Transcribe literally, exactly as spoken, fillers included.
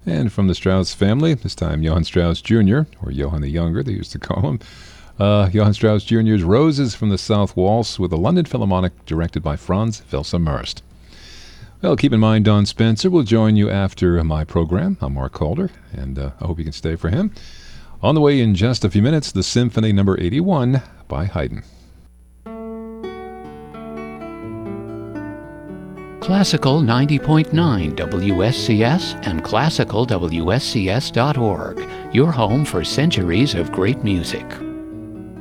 And from the Strauss family, this time Johann Strauss Junior, or Johann the Younger, they used to call him. Uh, Johann Strauss Junior's Roses from the South Waltz with the London Philharmonic, directed by Franz Welser-Möst. Well, keep in mind, Don Spencer will join you after my program. I'm Mark Calder, and uh, I hope you can stay for him. On the way in just a few minutes, the Symphony number eighty-one by Haydn. Classical ninety point nine W S C S and classical W S C S dot org, your home for centuries of great music.